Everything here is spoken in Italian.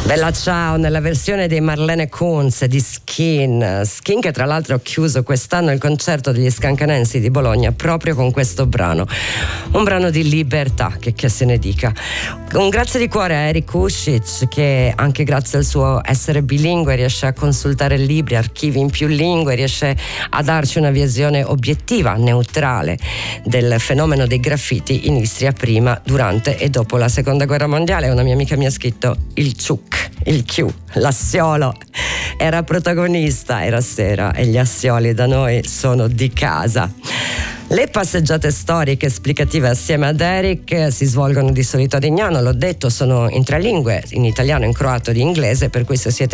Bella ciao, nella versione dei Marlene Kunz di Skin che tra l'altro ha chiuso quest'anno il concerto degli Scancanensi di Bologna proprio con questo brano, un brano di libertà, che se ne dica. Un grazie di cuore a Eric Uscic, che anche grazie al suo essere bilingue riesce a consultare libri, archivi in più lingue, riesce a darci una visione obiettiva, neutrale del fenomeno dei graffiti in Istria prima, durante e dopo la seconda guerra mondiale. Una mia amica mi ha scritto il ciuc, il Q, l'assiolo era protagonista, era sera, e gli assioli da noi sono di casa. Le passeggiate storiche esplicative assieme ad Eric si svolgono di solito ad Ignano, l'ho detto, sono in 3 lingue, in italiano, in croato e in inglese, per cui se siete